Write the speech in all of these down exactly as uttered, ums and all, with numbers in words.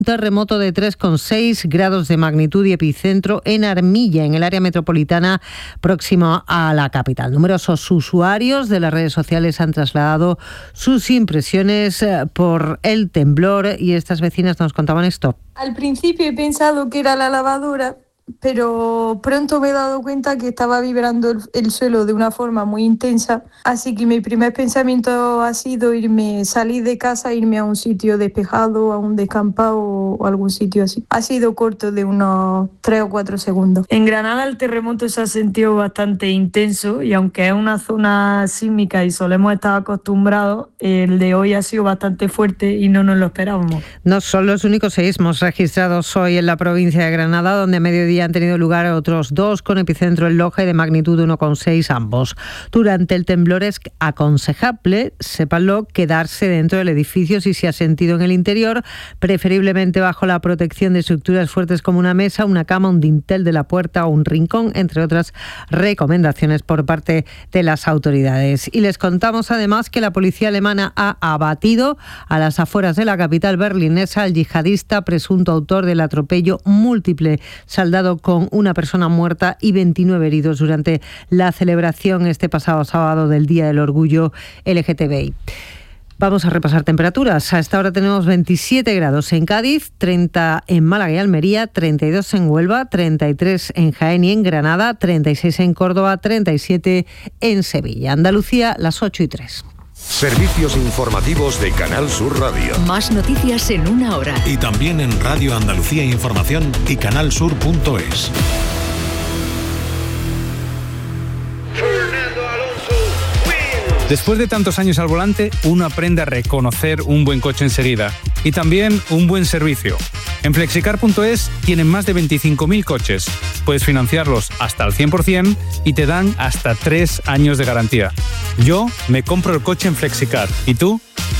Terremoto de tres coma seis grados de magnitud y epicentro en Armilla, en el área metropolitana próxima a la capital. Numerosos usuarios de las redes sociales han trasladado sus impresiones por el temblor y estas vecinas nos contaban esto. Al principio he pensado que era la lavadora, pero pronto me he dado cuenta que estaba vibrando el, el suelo de una forma muy intensa, así que mi primer pensamiento ha sido irme, salir de casa, irme a un sitio despejado, a un descampado o algún sitio así. Ha sido corto de unos tres o cuatro segundos. En Granada el terremoto se ha sentido bastante intenso y aunque es una zona sísmica y solemos estar acostumbrados, el de hoy ha sido bastante fuerte y no nos lo esperábamos. No son los únicos seísmos registrados hoy en la provincia de Granada, donde a mediodía han tenido lugar otros dos con epicentro en Loja y de magnitud uno coma seis ambos. Durante el temblor es aconsejable, sépanlo, quedarse dentro del edificio si se ha sentido en el interior, preferiblemente bajo la protección de estructuras fuertes como una mesa, una cama, un dintel de la puerta o un rincón, entre otras recomendaciones por parte de las autoridades. Y les contamos además que la policía alemana ha abatido a las afueras de la capital berlinesa al yihadista presunto autor del atropello múltiple saldado con una persona muerta y veintinueve heridos durante la celebración este pasado sábado del Día del Orgullo L G T B I. Vamos a repasar temperaturas. A esta hora tenemos veintisiete grados en Cádiz, treinta en Málaga y Almería, treinta y dos en Huelva, treinta y tres en Jaén y en Granada, treinta y seis en Córdoba, treinta y siete en Sevilla. Andalucía, las ocho y tres. Servicios informativos de Canal Sur Radio. Más noticias en una hora. Y también en Radio Andalucía Información y canal sur punto es. Después de tantos años al volante, uno aprende a reconocer un buen coche enseguida y también un buen servicio. En flexicar punto es tienen más de veinticinco mil coches. Puedes financiarlos hasta al cien por ciento y te dan hasta tres años de garantía. Yo me compro el coche en Flexicar. ¿Y tú?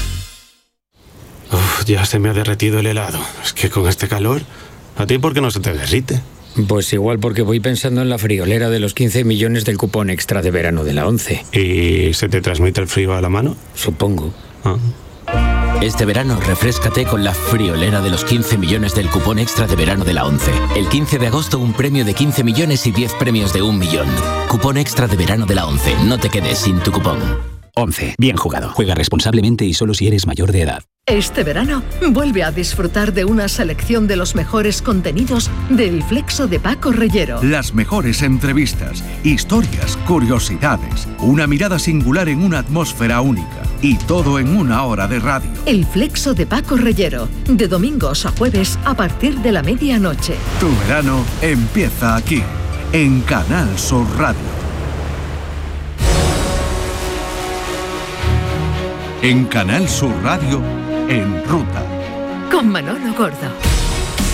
Uf, ya se me ha derretido el helado. Es que con este calor, ¿a ti por qué no se te derrite? Pues igual porque voy pensando en la friolera de los quince millones del cupón extra de verano de la ONCE. ¿Y se te transmite el frío a la mano? Supongo. Ah. Este verano refréscate con la friolera de los quince millones del cupón extra de verano de la ONCE. El quince de agosto un premio de quince millones y diez premios de un millón. Cupón extra de verano de la ONCE. No te quedes sin tu cupón. ONCE. Bien jugado. Juega responsablemente y solo si eres mayor de edad. Este verano, vuelve a disfrutar de una selección de los mejores contenidos del Flexo de Paco Reyero. Las mejores entrevistas, historias, curiosidades, una mirada singular en una atmósfera única. Y todo en una hora de radio. El Flexo de Paco Reyero, de domingos a jueves a partir de la medianoche. Tu verano empieza aquí, en Canal Sur Radio. En Canal Sur Radio, En Ruta. Con Manolo Gordo.